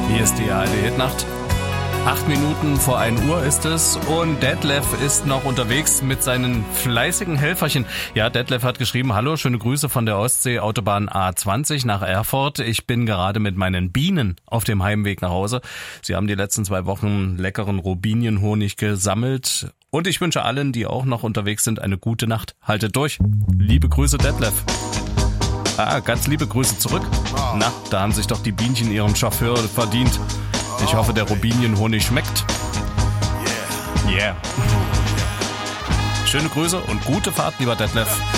Hier ist die ARD-Hitnacht. 8 Minuten vor 1 Uhr ist es und Detlef ist noch unterwegs mit seinen fleißigen Helferchen. Ja, Detlef hat geschrieben, hallo, schöne Grüße von der Ostsee, Autobahn A20 nach Erfurt. Ich bin gerade mit meinen Bienen auf dem Heimweg nach Hause. Sie haben die letzten 2 Wochen leckeren Robinienhonig gesammelt. Und ich wünsche allen, die auch noch unterwegs sind, eine gute Nacht. Haltet durch. Liebe Grüße, Detlef. Ganz liebe Grüße zurück. Na, da haben sich doch die Bienchen ihren Chauffeur verdient. Ich hoffe, der Robinienhonig schmeckt. Yeah. Schöne Grüße und gute Fahrt, lieber Detlef.